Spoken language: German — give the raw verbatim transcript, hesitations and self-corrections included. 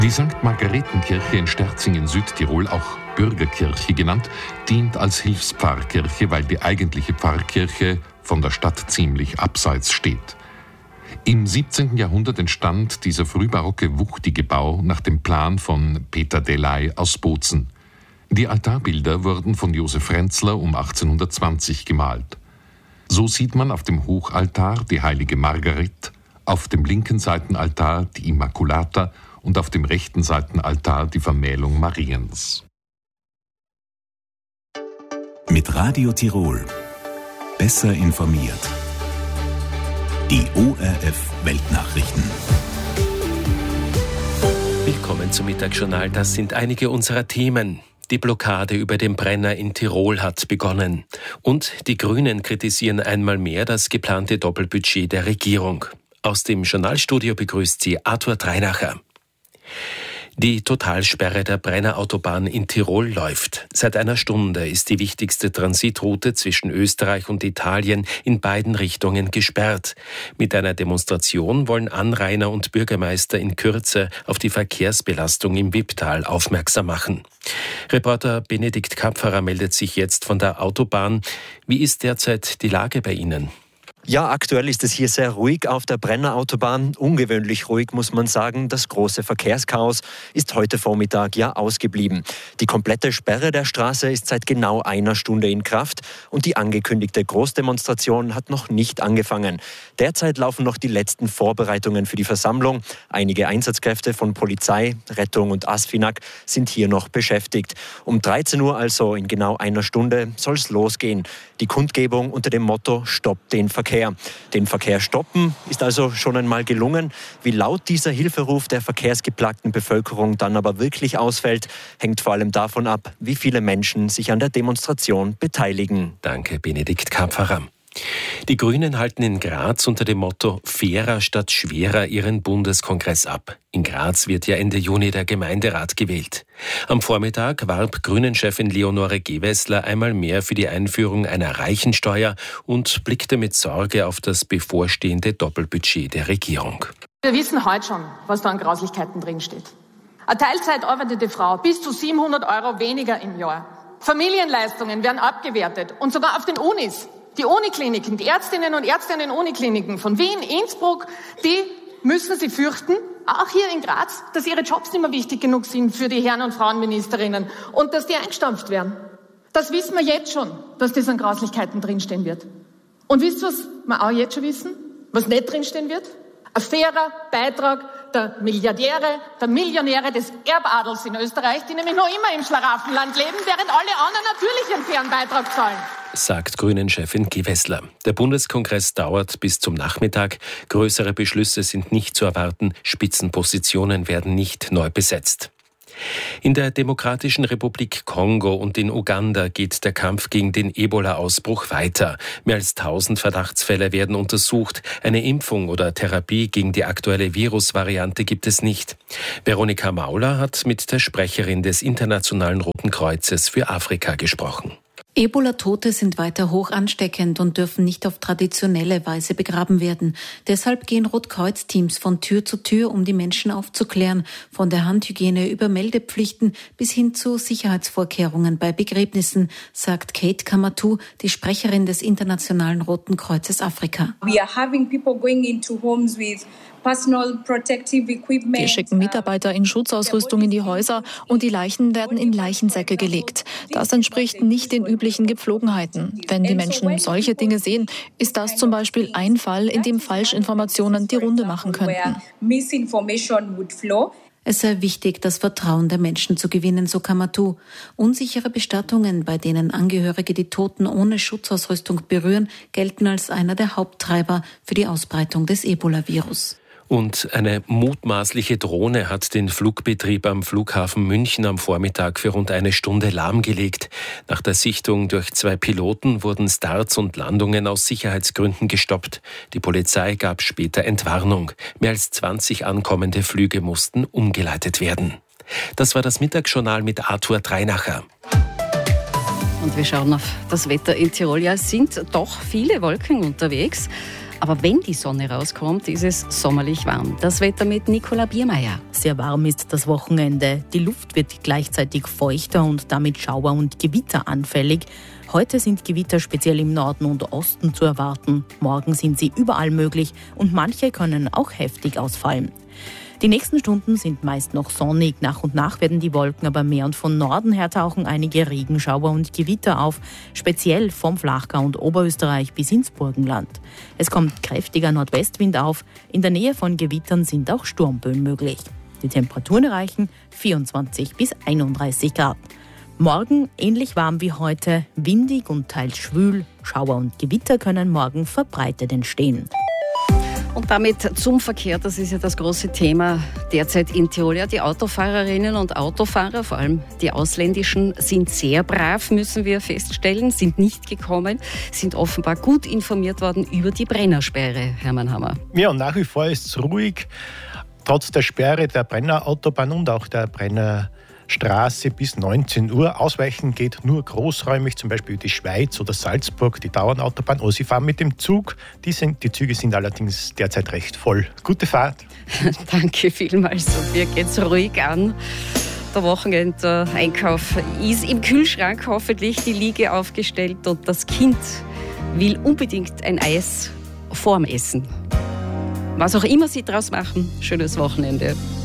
Die Sankt Margaretenkirche in Sterzing in Südtirol, auch Bürgerkirche genannt, dient als Hilfspfarrkirche, weil die eigentliche Pfarrkirche von der Stadt ziemlich abseits steht. Im siebzehnten Jahrhundert entstand dieser frühbarocke, wuchtige Bau nach dem Plan von Peter Delay aus Bozen. Die Altarbilder wurden von Josef Renzler um achtzehnhundertzwanzig gemalt. So sieht man auf dem Hochaltar die heilige Margaret, auf dem linken Seitenaltar die Immaculata und auf dem rechten Seitenaltar die Vermählung Mariens. Mit Radio Tirol. Besser informiert. Die O R F Weltnachrichten. Willkommen zum Mittagsjournal. Das sind einige unserer Themen. Die Blockade über den Brenner in Tirol hat begonnen. Und die Grünen kritisieren einmal mehr das geplante Doppelbudget der Regierung. Aus dem Journalstudio begrüßt sie Arthur Dreinacher. Die Totalsperre der Brennerautobahn in Tirol läuft. Seit einer Stunde ist die wichtigste Transitroute zwischen Österreich und Italien in beiden Richtungen gesperrt. Mit einer Demonstration wollen Anrainer und Bürgermeister in Kürze auf die Verkehrsbelastung im Wipptal aufmerksam machen. Reporter Benedikt Kapferer meldet sich jetzt von der Autobahn. Wie ist derzeit die Lage bei Ihnen? Ja, aktuell ist es hier sehr ruhig auf der Brennerautobahn. Ungewöhnlich ruhig, muss man sagen. Das große Verkehrschaos ist heute Vormittag ja ausgeblieben. Die komplette Sperre der Straße ist seit genau einer Stunde in Kraft und die angekündigte Großdemonstration hat noch nicht angefangen. Derzeit laufen noch die letzten Vorbereitungen für die Versammlung. Einige Einsatzkräfte von Polizei, Rettung und ASFINAG sind hier noch beschäftigt. Um dreizehn Uhr, also in genau einer Stunde, soll es losgehen. Die Kundgebung unter dem Motto Stopp den Verkehr. Den Verkehr stoppen ist also schon einmal gelungen. Wie laut dieser Hilferuf der verkehrsgeplagten Bevölkerung dann aber wirklich ausfällt, hängt vor allem davon ab, wie viele Menschen sich an der Demonstration beteiligen. Danke, Benedikt Kapferer. Die Grünen halten in Graz unter dem Motto Fairer statt schwerer ihren Bundeskongress ab. In Graz wird ja Ende Juni der Gemeinderat gewählt. Am Vormittag warb Grünen-Chefin Leonore Gewessler einmal mehr für die Einführung einer Reichensteuer und blickte mit Sorge auf das bevorstehende Doppelbudget der Regierung. Wir wissen heute schon, was da an Grauslichkeiten drinsteht. Eine Teilzeit arbeitende Frau, bis zu siebenhundert Euro weniger im Jahr. Familienleistungen werden abgewertet und sogar auf den Unis. Die Unikliniken, die Ärztinnen und Ärzte an den Unikliniken von Wien, Innsbruck, die müssen sie fürchten, auch hier in Graz, dass ihre Jobs nicht mehr wichtig genug sind für die Herren- und Frauenministerinnen und dass die eingestampft werden. Das wissen wir jetzt schon, dass das an Grauslichkeiten drinstehen wird. Und wisst ihr, was wir auch jetzt schon wissen? Was nicht drinstehen wird? Ein fairer Beitrag der Milliardäre, der Millionäre des Erbadels in Österreich, die nämlich noch immer im Schlaraffenland leben, während alle anderen natürlich einen fairen Beitrag zahlen. Sagt Grünen-Chefin Gewessler. Der Bundeskongress dauert bis zum Nachmittag. Größere Beschlüsse sind nicht zu erwarten. Spitzenpositionen werden nicht neu besetzt. In der Demokratischen Republik Kongo und in Uganda geht der Kampf gegen den Ebola-Ausbruch weiter. Mehr als tausend Verdachtsfälle werden untersucht. Eine Impfung oder Therapie gegen die aktuelle Virusvariante gibt es nicht. Veronika Mauler hat mit der Sprecherin des Internationalen Roten Kreuzes für Afrika gesprochen. Ebola-Tote sind weiter hoch ansteckend und dürfen nicht auf traditionelle Weise begraben werden. Deshalb gehen Rotkreuz-Teams von Tür zu Tür, um die Menschen aufzuklären, von der Handhygiene über Meldepflichten bis hin zu Sicherheitsvorkehrungen bei Begräbnissen, sagt Kate Kamatu, die Sprecherin des Internationalen Roten Kreuzes Afrika. We are having people going into homes with Wir schicken Mitarbeiter in Schutzausrüstung in die Häuser und die Leichen werden in Leichensäcke gelegt. Das entspricht nicht den üblichen Gepflogenheiten. Wenn die Menschen solche Dinge sehen, ist das zum Beispiel ein Fall, in dem Falschinformationen die Runde machen könnten. Es sei wichtig, das Vertrauen der Menschen zu gewinnen, so Kamatu. Unsichere Bestattungen, bei denen Angehörige die Toten ohne Schutzausrüstung berühren, gelten als einer der Haupttreiber für die Ausbreitung des Ebola-Virus. Und eine mutmaßliche Drohne hat den Flugbetrieb am Flughafen München am Vormittag für rund eine Stunde lahmgelegt. Nach der Sichtung durch zwei Piloten wurden Starts und Landungen aus Sicherheitsgründen gestoppt. Die Polizei gab später Entwarnung. Mehr als zwanzig ankommende Flüge mussten umgeleitet werden. Das war das Mittagsjournal mit Arthur Dreinacher. Und wir schauen auf das Wetter in Tirol. Ja, es sind doch viele Wolken unterwegs. Aber wenn die Sonne rauskommt, ist es sommerlich warm. Das Wetter mit Nicola Biermeier. Sehr warm ist das Wochenende. Die Luft wird gleichzeitig feuchter und damit Schauer und Gewitter anfällig. Heute sind Gewitter speziell im Norden und Osten zu erwarten. Morgen sind sie überall möglich und manche können auch heftig ausfallen. Die nächsten Stunden sind meist noch sonnig. Nach und nach werden die Wolken aber mehr und von Norden her tauchen einige Regenschauer und Gewitter auf, speziell vom Flachgau und Oberösterreich bis ins Burgenland. Es kommt kräftiger Nordwestwind auf. In der Nähe von Gewittern sind auch Sturmböen möglich. Die Temperaturen erreichen vierundzwanzig bis einunddreißig Grad. Morgen ähnlich warm wie heute, windig und teils schwül. Schauer und Gewitter können morgen verbreitet entstehen. Und damit zum Verkehr, das ist ja das große Thema derzeit in Tirol. Ja, die Autofahrerinnen und Autofahrer, vor allem die ausländischen, sind sehr brav, müssen wir feststellen, sind nicht gekommen, sind offenbar gut informiert worden über die Brennersperre, Hermann Hammer. Ja, und nach wie vor ist es ruhig, trotz der Sperre der Brennerautobahn und auch der Brennerstraße bis neunzehn Uhr. Ausweichen geht nur großräumig, zum Beispiel die Schweiz oder Salzburg, die Dauernautobahn. Oder Sie fahren mit dem Zug. Die, sind, die Züge sind allerdings derzeit recht voll. Gute Fahrt. Danke vielmals. Und wir gehen es ruhig an. Der Wochenend-Einkauf ist im Kühlschrank hoffentlich die Liege aufgestellt und das Kind will unbedingt ein Eis vorm Essen. Was auch immer Sie draus machen, schönes Wochenende.